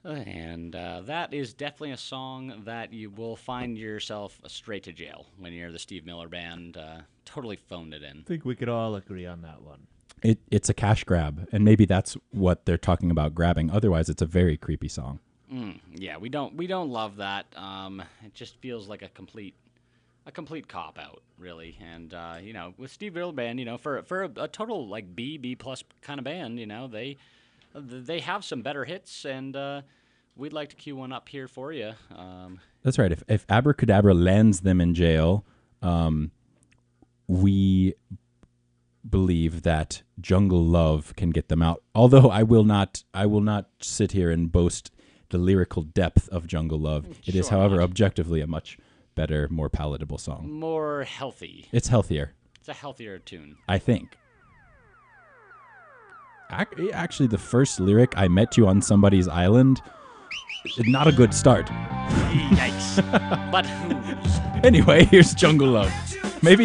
And that is definitely a song that you will find yourself straight to jail when you're the Steve Miller Band. Totally phoned it in. I think we could all agree on that one. It's a cash grab, and maybe that's what they're talking about grabbing. Otherwise, it's a very creepy song. Yeah, we don't love that. It just feels like a complete cop out, really. And with Steve Miller Band, for a total like B plus kind of band, they have some better hits, and we'd like to cue one up here for you. That's right. If Abracadabra lands them in jail, we believe that Jungle Love can get them out. Although I will not sit here and boast the lyrical depth of Jungle Love. It is, Sure however, not. objectively a much better, more palatable song. More healthy. It's healthier, It's a healthier tune. I think. Actually, the first lyric, I met you on somebody's island, not a good start. Yikes. But whose? Anyway, here's Jungle Love.